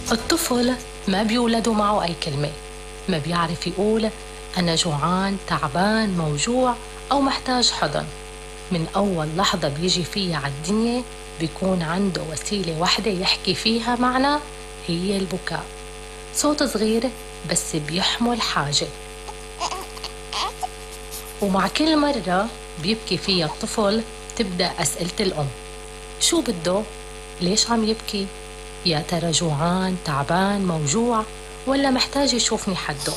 الطفل ما بيولد معه أي كلمة، ما بيعرف يقول أنا جوعان، تعبان، موجوع أو محتاج حضن. من أول لحظة بيجي فيها على الدنيا بيكون عنده وسيلة واحدة يحكي فيها معنا، هي البكاء. صوت صغير بس بيحمل حاجة، ومع كل مرة بيبكي فيها الطفل تبدأ أسئلة الأم: شو بده؟ ليش عم يبكي؟ يا ترى جوعان، تعبان، موجوع، ولا محتاج يشوفني حده؟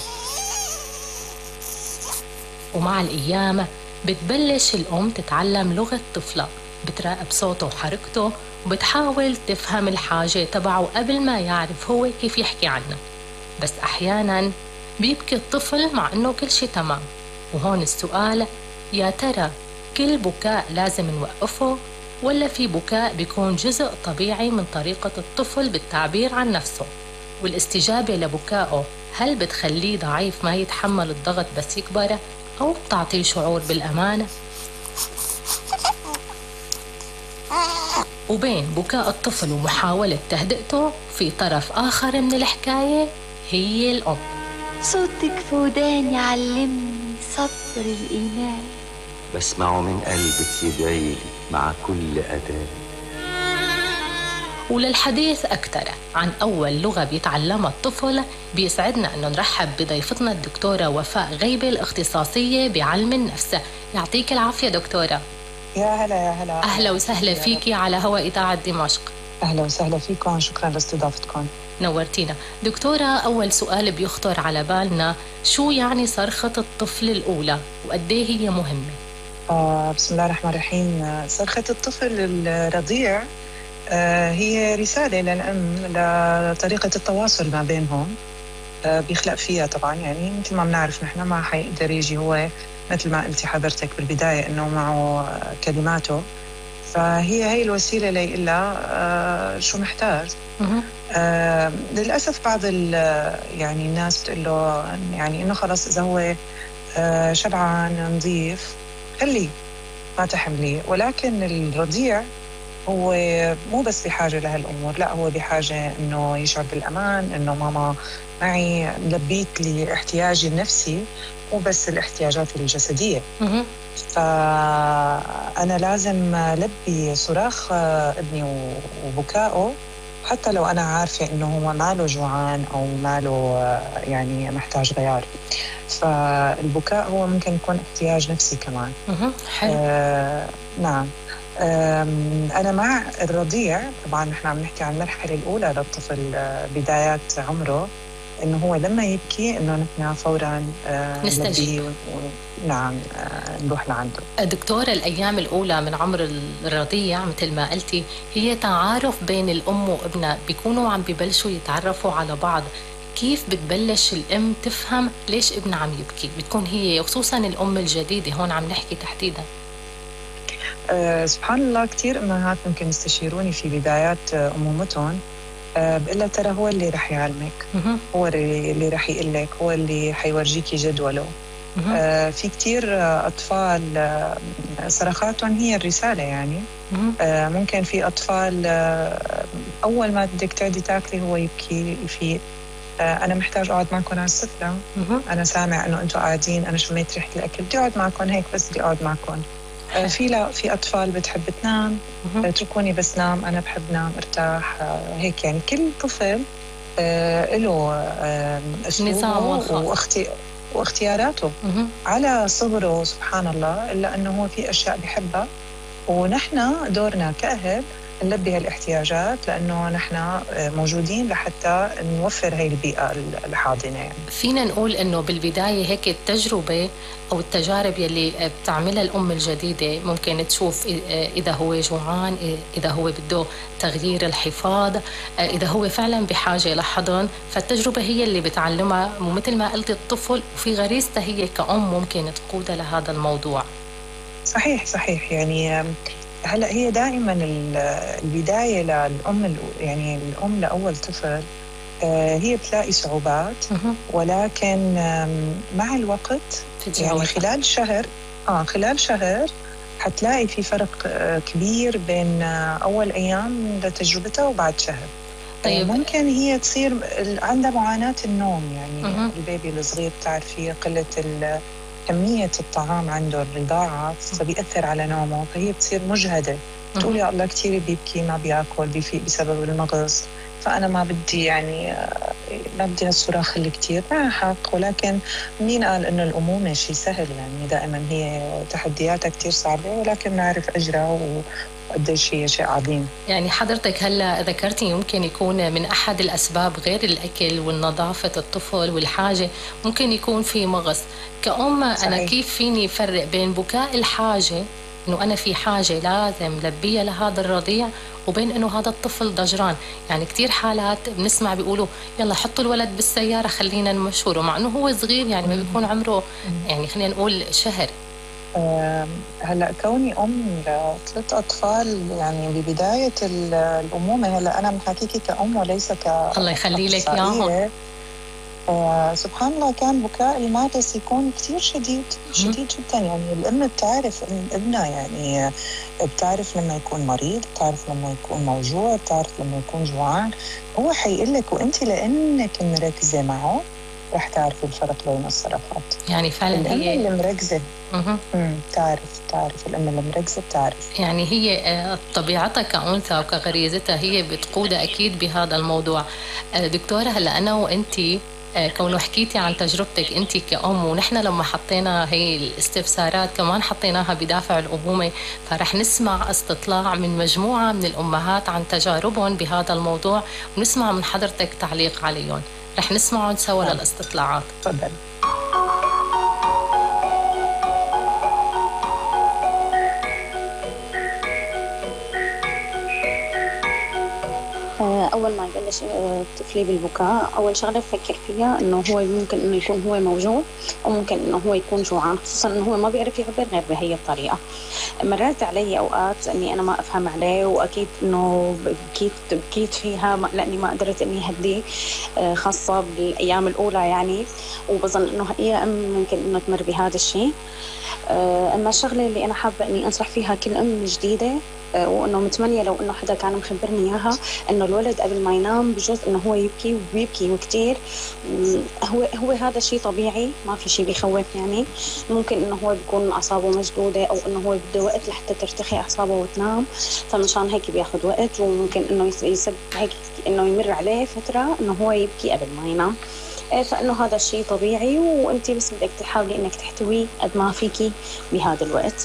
ومع الأيام بتبلش الأم تتعلم لغة طفلها، بتراقب صوته وحركته وبتحاول تفهم الحاجة تبعه قبل ما يعرف هو كيف يحكي عنها. بس أحياناً بيبكي الطفل مع إنه كل شيء تمام. وهون السؤال: يا ترى كل بكاء لازم نوقفه، ولا في بكاء بيكون جزء طبيعي من طريقة الطفل بالتعبير عن نفسه؟ والاستجابة لبكائه هل بتخليه ضعيف ما يتحمل الضغط بس يكبر، أو بتعطيه شعور بالأمان؟ وبين بكاء الطفل ومحاولة تهدئته في طرف آخر من الحكاية، هي الأم. صوتك في وداني علمني صبر الإيمان، بسمعه من قلبك يدعيلي مع كل أذان. وللحديث أكثر عن أول لغة بيتعلمها الطفل، بيسعدنا أنه نرحب بضيفتنا الدكتورة وفاء غيبة، الاختصاصية بعلم النفس. يعطيك العافية دكتورة. يا هلا يا هلا. أهلا وسهلا فيكي على هواء إذاعة دمشق. أهلا وسهلا فيكم، شكرا لاستضافتكم. نورتينا دكتورة. أول سؤال بيخطر على بالنا: شو يعني صرخة الطفل الأولى وقديه هي مهمة؟ بسم الله الرحمن الرحيم. صرخة الطفل الرضيع هي رسالة للأم لطريقة التواصل ما بينهم. بيخلق فيها طبعا، يعني مثل ما بنعرف نحن ما حيقدر يجي هو مثل ما قلتي حضرتك بالبداية إنه معه كلماته، فهي الوسيلة ليقلها شو محتاج. للأسف بعض يعني الناس بتقول له يعني إنه خلص إذا هو شبعان نظيف خليه ما تحمليه، ولكن الرضيع هو مو بس بحاجة لهالأمور، لا هو بحاجة إنه يشعر بالأمان، إنه ماما معي لبيت لي احتياجي النفسي مو بس الاحتياجات الجسدية. فأنا لازم لبي صراخ ابني وبكائه حتى لو أنا عارفة إنه هو ماله جوعان أو ماله يعني محتاج غيار. فالبكاء هو ممكن يكون احتياج نفسي كمان. حلو. نعم. أنا مع الرضيع طبعاً. نحن عم نحكي عن المرحلة الأولى للطفل، بدايات عمره، إنه هو لما يبكي إنه نحن فوراً نستجيب. نعم. نروح لعنده. دكتورة، الأيام الأولى من عمر الرضيع مثل ما قلتي هي تعارف بين الأم وابنها، بيكونوا عم ببلشوا يتعرفوا على بعض. كيف بتبلش الأم تفهم ليش ابنها عم يبكي؟ بتكون هي خصوصاً الأم الجديدة، هون عم نحكي تحديداً. سبحان الله، كتير أمهات ممكن يستشيروني في بدايات أمومتهم. بقول لها ترى هو اللي رح يعلمك، هو اللي رح يقلك، هو اللي حيورجيكي جدوله. في كتير أطفال صرخاتهم هي الرسالة يعني. ممكن في أطفال أول ما بدك تعدي تاكلي هو يبكي يفيق. أنا محتاج أقعد معكم على السفرة، أنا سامع إنه أنتوا قاعدين، أنا شميت ريحة الأكل، بدي أقعد معكم هيك، بس بدي أقعد معكم. في أطفال بتحب تنام، اتركوني بس نام، أنا بحب نام ارتاح. هيك يعني كل طفل له نظام واختياراته على صغره سبحان الله، إلا أنه هو في أشياء بحبها، ونحن دورنا كأهل نلبي هالاحتياجات لأنه نحن موجودين لحتى نوفر هاي البيئة الحاضنة يعني. فينا نقول إنه بالبداية هيك التجربة أو التجارب يلي بتعملها الأم الجديدة ممكن تشوف إذا هو جوعان، إذا هو بده تغيير الحفاظ، إذا هو فعلا بحاجة لحضن. فالتجربة هي اللي بتعلمها، ومثل ما قلت الطفل وفي غريزته هي كأم ممكن تقودها لهذا الموضوع. صحيح يعني. هلأ هي دائما البداية للأم، يعني الأم لأول طفل هي بتلاقي صعوبات، ولكن مع الوقت يعني خلال شهر حتلاقي في فرق كبير بين أول أيام لتجربتها وبعد شهر. طيب ممكن هي تصير عندها معاناة النوم، يعني البيبي الصغير بتعرفي قلة كمية الطعام عنده الرضاعة، فبيأثر على نومه، فهي بتصير مجهدة، تقول يا الله كتير بيبكي ما بياكل بيفيق بسبب المغص، فأنا ما بدي يعني ما بدي هالصراخ اللي كتير معها حق. ولكن مين قال إنه الأمومة شيء سهل؟ يعني دائما هي تحدياتها كتير صعبة، ولكن نعرف أجرها وقديش هي شيء عظيم. يعني حضرتك هلا ذكرتي يمكن يكون من أحد الأسباب غير الأكل والنظافة الطفل والحاجة ممكن يكون في مغص. كأم صحيح. أنا كيف فيني فرق بين بكاء الحاجة إنه أنا في حاجة لازم لبيها لهذا الرضيع وبين إنه هذا الطفل ضجران؟ يعني كتير حالات بنسمع بيقولوا يلا حطوا الولد بالسيارة خلينا نمشوره، مع إنه هو صغير يعني ما بيكون عمره يعني خلينا نقول شهر. هلا كوني أم ل3 أطفال يعني ببداية الأمومة، هلا أنا محاكيكي كأم وليس الله يخلي لك إياهم. سبحان الله كان بكاء الماغص يكون كتير شديد جدا. يعني الأم بتعرف ابنها، يعني بتعرف لما يكون مريض، بتعرف لما يكون موجوع، بتعرف لما يكون جوعان، هو حيقلك، وانت لأنك مركزة معه رح تعرفي الفرق بين الصرفات. يعني فعلا الأم هي اللي مركزة تعرف الأم اللي مركزة بتعرف، يعني هي طبيعتها كأنثى وكغريزتها هي بتقودها أكيد بهذا الموضوع. دكتورة هلا أنا وأنتي كونه حكيتي عن تجربتك أنت كأم، ونحن لما حطينا هي الاستفسارات كمان حطيناها بدافع الأمومة، فرح نسمع استطلاع من مجموعة من الأمهات عن تجاربهم بهذا الموضوع، ونسمع من حضرتك تعليق عليهم. رح نسمعهم سوا للاستطلاعات. تفضل. أول ما يبلش طفلي بالبكاء، أول شغلة بفكر فيها إنه هو ممكن إنه يكون هو موجوع، أو ممكن إنه هو يكون جوعان، خصوصا إنه هو ما بيعرف يعبر غير بهي الطريقة. مررت علي أوقات إني أنا ما أفهم عليه، وأكيد إنه بكيت فيها لأني ما قدرت إني هدي، خاصة بالأيام الأولى يعني، وبظن إنه أي أم ممكن إنه تمر بهذا الشيء. أما الشغلة اللي أنا حابة إني أنصح فيها كل أم جديدة، وإنه متمنية لو إنه حدا كان مخبرني إياها، إنه الولد قبل ما ينام بجوز إنه هو يبكي وبيبكي وكتير، هو هذا شيء طبيعي، ما في شيء بيخوف. يعني ممكن إنه هو بيكون أعصابه مشدودة، أو إنه هو بده وقت لحتى ترتخي أعصابه وتنام، فمشان هيك بياخد وقت، وممكن إنه يسبب هيك إنه يمر عليه فترة إنه هو يبكي قبل ما ينام. فإنه هذا الشيء طبيعي، وأنتي بس بدك تحاولي إنك تحتويه قد ما فيكي بهذا الوقت.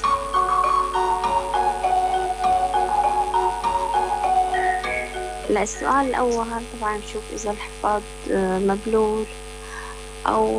لا، السؤال الأول طبعا نشوف إذا الحفاض مبلول أو